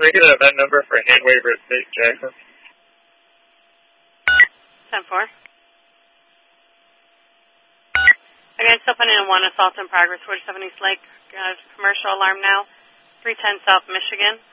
Can we get an event number for hand waiver at St. Jackson? 10-4. Again, still putting in 1 assault in progress, 47 East Lake. Commercial alarm now, 310 South Michigan.